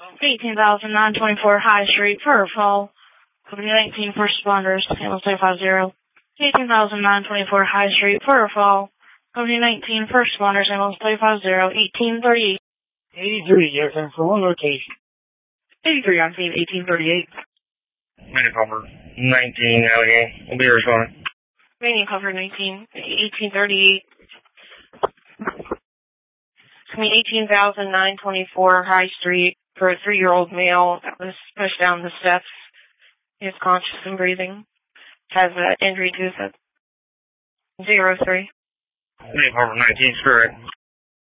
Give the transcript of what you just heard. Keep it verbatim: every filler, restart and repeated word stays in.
eighteen thousand nine twenty-four High Street, Fur Fall. Company nineteen, first responders, ambulance three five zero. eighteen thousand nine twenty-four High Street, Fur Fall. Company nineteen, first responders, ambulance three five zero, eighteen thirty-eight. eighty-three, you're from one location. eighty-three on scene, eighteen thirty-eight. Medium cover nineteen, Allegheny. We'll be responding. Medium cover nineteen, eighteen thirty-eight. Company eighteen thousand nine twenty-four High Street for a three-year-old male that was pushed down the steps. He is conscious and breathing. Has an injury to the zero three. Medium cover nineteen, Spirit.